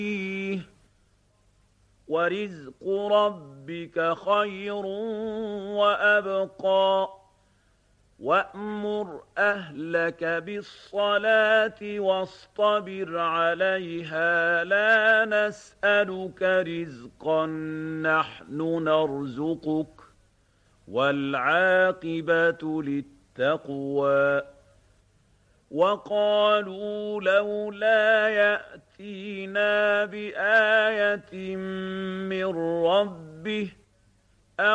وَرِزْقُ رَبِّكَ خَيْرٌ وَأَبْقَىٰ وَأْمُرْ أَهْلَكَ بِالصَّلَاةِ وَاصْطَبِرْ عَلَيْهَا لَا نَسْأَلُكَ رِزْقًا نَّحْنُ نَرْزُقُكَ ۗ وَالْعَاقِبَةُ لِلتَّقْوَىٰ وَقَالُوا لَوْلَا يَأْتِينَا بِآيَةٍ مِّن رَّبِّهِ